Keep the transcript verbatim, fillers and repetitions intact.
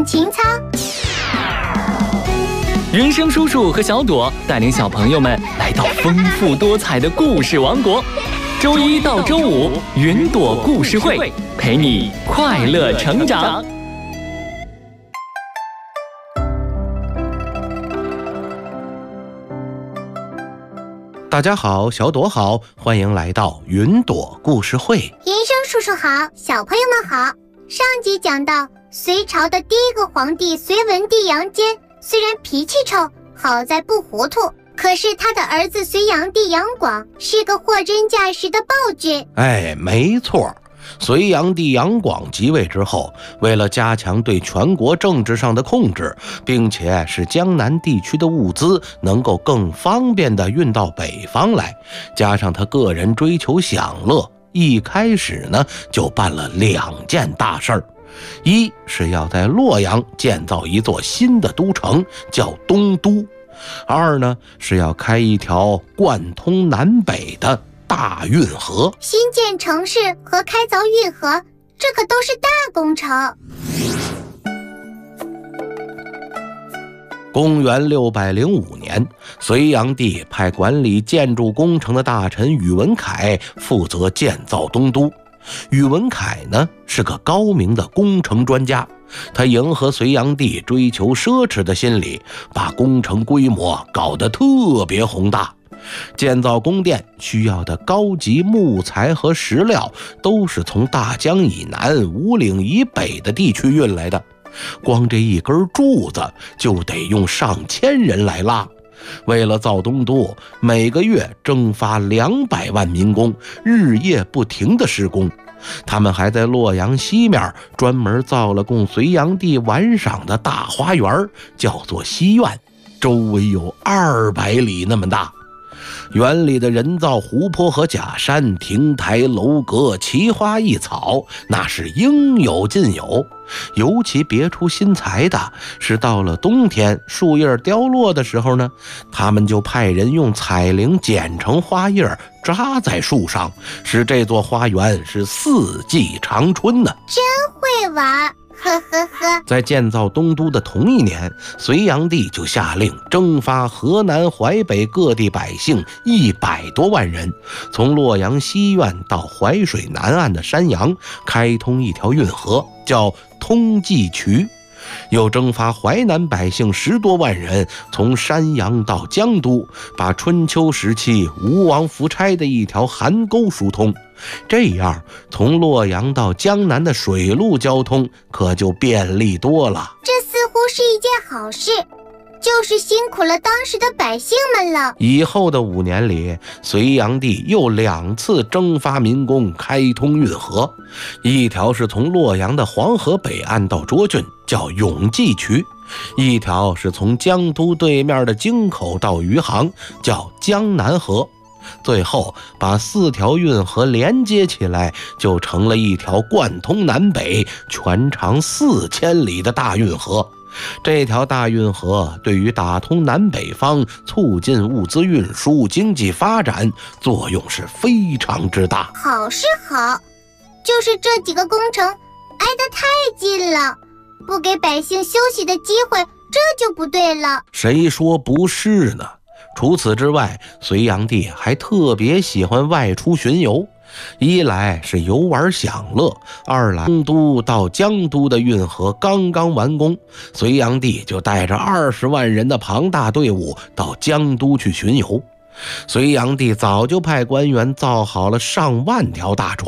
上情操。 人生叔叔和小朵带领小朋友们来到丰富多彩的故事王国。周一到周五，云朵故事会陪你快乐成长。 大家好，小朵好，欢迎来到云朵故事会。 人生叔叔好，小朋友们好。上集讲到，隋朝的第一个皇帝隋文帝杨坚，虽然脾气臭，好在不糊涂，可是他的儿子隋炀帝杨广是个货真价实的暴君。 哎，没错。隋炀帝杨广即位之后，为了加强对全国政治上的控制，并且使江南地区的物资能够更方便地运到北方来，加上他个人追求享乐，一开始呢就办了两件大事儿。一是要在洛阳建造一座新的都城，叫东都；二呢是要开一条贯通南北的大运河。 新建城市和开凿运河，这可都是大工程。 公元六百零五年，隋炀帝派管理建筑工程的大臣宇文恺负责建造东都。宇文恺呢是个高明的工程专家，他迎合隋炀帝追求奢侈的心理，把工程规模搞得特别宏大。建造宫殿需要的高级木材和石料都是从大江以南、五岭以北的地区运来的，光这一根柱子就得用上千人来拉。为了造东都，每个月征发两百万民工，日夜不停的施工。他们还在洛阳西面专门造了供隋炀帝玩赏的大花园，叫做西苑，周围有二百里那么大。园里的人造湖泊和假山、亭台楼阁、奇花异草，那是应有尽有。尤其别出心裁的是，到了冬天树叶凋落的时候呢，他们就派人用彩铃剪成花叶扎在树上，使这座花园是四季常春呢。 真会玩，呵呵呵。 在建造东都的同一年，隋炀帝就下令征发河南淮北各地百姓一百多万人，从洛阳西苑到淮水南岸的山阳开通一条运河，叫通济渠。又征发淮南百姓十多万人，从山阳到江都，把春秋时期吴王夫差的一条邗沟疏通。这样从洛阳到江南的水路交通可就便利多了。 这似乎是一件好事，就是辛苦了当时的百姓们了。 以后的五年里，隋炀帝又两次征发民工开通运河，一条是从洛阳的黄河北岸到涿郡，叫永济渠；一条是从江都对面的京口到余杭，叫江南河。最后把四条运河连接起来，就成了一条贯通南北、全长四千里的大运河。这条大运河对于打通南北方、促进物资运输、经济发展作用是非常之大。 好是好，就是这几个工程挨得太近了，不给百姓休息的机会，这就不对了。 谁说不是呢？除此之外，隋炀帝还特别喜欢外出巡游，一来是游玩享乐，二来东都到江都的运河刚刚完工，隋炀帝就带着二十万人的庞大队伍到江都去巡游。隋炀帝早就派官员造好了上万条大船，